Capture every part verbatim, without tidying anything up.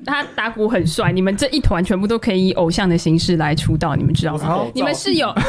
他打鼓很帅，你们这一团全部都可以以偶像的形式来出道，你们知道吗？你们是有。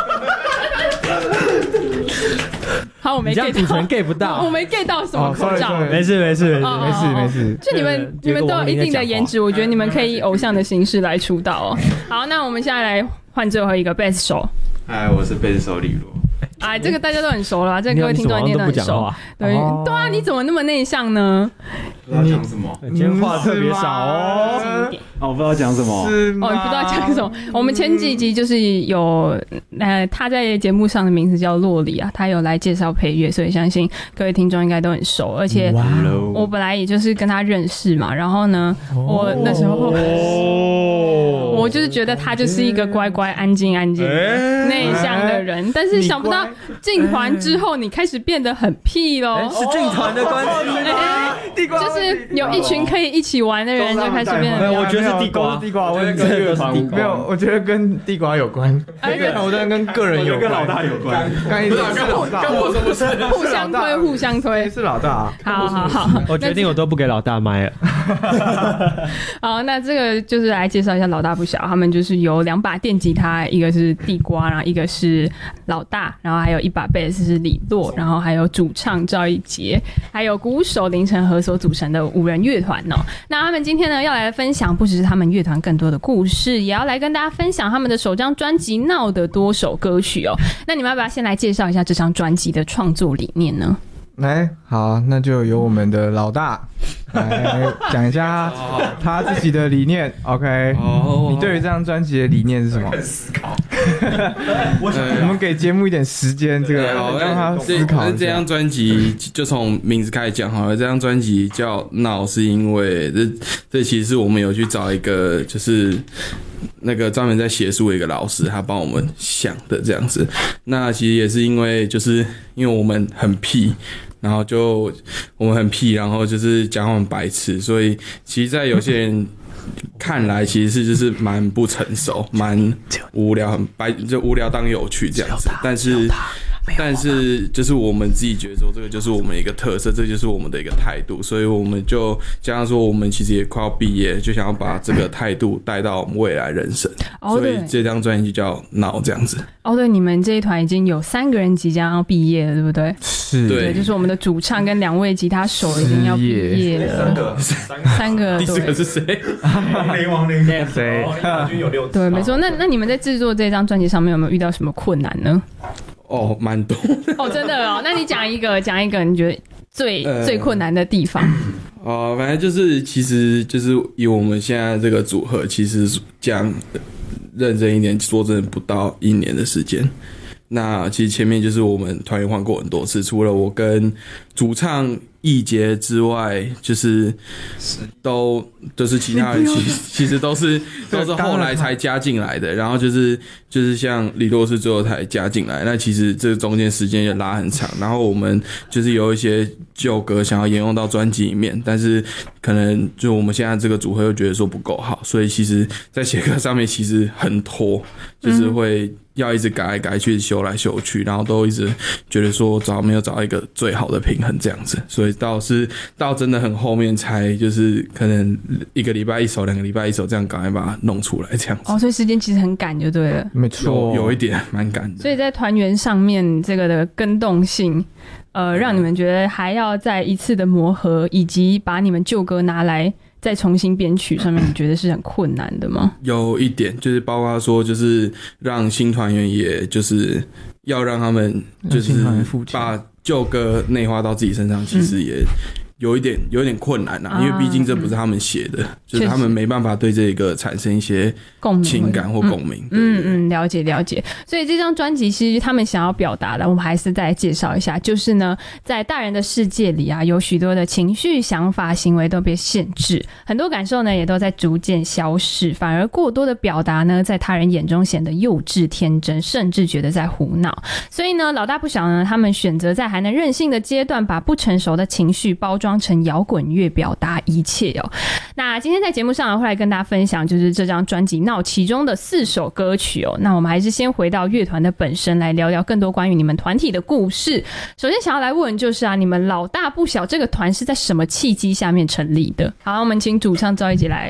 好，我没 get 到， 主持人 get 不到， 我没 get 到什么口罩。 没事没事没事没事没事， 就你们你们都有一定的颜值，我觉得你们可以以偶像的形式来出道哦。好，那我们现在来换最后一个贝斯手。 嗨，我是贝斯手李罗。 哎，这个大家都很熟了，这个各位听众一定都很熟。对对啊，你怎么那么内向呢？ 不知道讲什么， 今天话特别少哦。 哦，我不知道讲什么。 哦，你不知道讲什么。我们前几集就是有呃，他在节目上的名字叫洛里啊，他有来介绍配乐，所以相信各位听众应该都很熟。而且我本来也就是跟他认识嘛，然后呢，我那时候我就是觉得他就是一个乖乖、安静、安静、内向的人，但是想不到进团之后，你开始变得很屁咯。 是进团的关系， 就是有一群可以一起玩的人，就开始变得。 我觉得是地瓜， 地瓜问题， 没有，我觉得跟地瓜有关，我觉得跟个人有关， 跟老大有关， 跟跟我什么事？ 互相推，互相推， 是老大。 好好好， 我决定我都不给老大麦了。 好，那这个就是来介绍一下老大不小，他们就是有两把电吉他，一个是地瓜，然后一个是老大，然后还有一把贝斯是李洛，然后还有主唱赵一杰，还有鼓手林承和所组成的五人乐团哦。那他们今天呢要来分享不只是他们乐团更多的故事，也要来跟大家分享他们的首张专辑《闹的多首歌曲》哦。那你们要不要先来介绍一下这张专辑的创作理念呢？ 来，好，那就由我们的老大来讲一下他自己的理念。OK， 你对于这张专辑的理念是什么？ 思考。 我们给节目一点时间，这个让他思考一下。 这张专辑就从名字开始讲好了。这张专辑叫《闹》，是因为这这其实是我们有去找一个就是那个专门在写书的一个老师，他帮我们想的这样子。那其实也是因为就是因为我们很屁。然后就我们很屁，然后就是讲我们白痴，所以其实，在有些人看来，其实是就是蛮不成熟、蛮无聊、很白，就无聊当有趣这样子。但是，但是就是我们自己觉得说，这个就是我们的一个特色，这就是我们的一个态度，所以我们就加上说，我们其实也快要毕业，就想要把这个态度带到我们未来人生。哦、所以这张专辑就叫《闹》这样子。 哦，对，你们这一团已经有三个人即将要毕业了，对不对？ 是， 对，就是我们的主唱跟两位吉他手已经要毕业了，三个，三个， 第四个是谁？ 王林，王林， 谁？ 大军有六， 对，没错。那那你们在制作这张专辑上面有没有遇到什么困难呢？ 哦，蛮多。 哦，真的哦。那你讲一个，讲一个，你觉得最、呃、最困难的地方？ 哦、呃，反正就是，其实就是以我们现在这个组合，其实讲认真一点，说真的不到一年的时间。那其实前面就是我们团员换过很多次，除了我跟主唱易杰之外，就是都就是其他人其实其实都是都是后来才加进来的，然后就是就是像李洛是最后才加进来，那其实这中间时间也拉很长，然后我们就是有一些旧歌想要沿用到专辑里面，但是可能就我们现在这个组合又觉得说不够好，所以其实在写歌上面其实很拖，就是会要一直改来改去修来修去，然后都一直觉得说找没有找到一个最好的平衡这样子，所以到是到真的很后面才就是可能一个礼拜一首两个礼拜一首这样赶快把它弄出来这样子。 哦，所以时间其实很赶就对了。 没错， 有, 有一点蛮赶的。 所以在团员上面这个的更动性呃，让你们觉得还要再一次的磨合，以及把你们旧歌拿来再重新编曲上面，你觉得是很困难的吗？ 有一点，就是包括说，就是让新团员，也就是要让他们就是把旧歌内化到自己身上，其实也有一点有一点困难啊，因为毕竟这不是他们写的，嗯、就是他们没办法对这个产生一些情感或共鸣。 嗯嗯，了解了解。所以这张专辑其实他们想要表达的，我们还是再介绍一下，就是呢，在大人的世界里啊，有许多的情绪、想法、行为都被限制，很多感受呢也都在逐渐消逝，反而过多的表达呢，在他人眼中显得幼稚天真，甚至觉得在胡闹。所以呢，老大不小呢，他们选择在还能任性的阶段，把不成熟的情绪包装成摇滚乐，表达一切哦。那今天在节目上会来跟大家分享，就是这张专辑《闹》其中的四首歌曲哦。那我们还是先回到乐团的本身，来聊聊更多关于你们团体的故事。首先想要来问就是啊，你们老大不小这个团是在什么契机下面成立的？好，我们请主唱赵一杰来